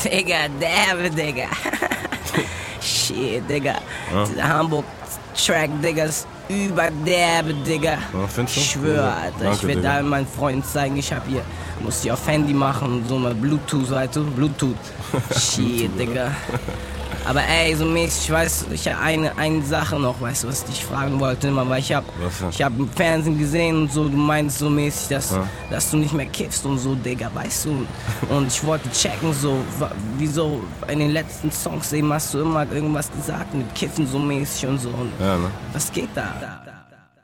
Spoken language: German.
Digga, derbe, Digga. Shit, Digga. Ja. Dieser Hamburg-Track, Digga, ist überderbe, Digga. Ja, findest du? Ich schwöre, Ja. Alter. Danke, Ich will Digga. da meinen Freunden zeigen, ich hab hier, muss die auf Handy machen, so mit Bluetooth, weißt du? Bluetooth. Shit, Digga. Aber ey, so mäßig, ich weiß, ich hab eine Sache noch, weißt du, was ich dich fragen wollte immer, weil ich hab im Fernsehen gesehen und so, du meinst so mäßig, dass du nicht mehr kiffst und so, Digga, weißt du? Und ich wollte checken, so, wieso in den letzten Songs eben hast du immer irgendwas gesagt mit Kiffen so mäßig und so. Und Ja, ne? was geht da?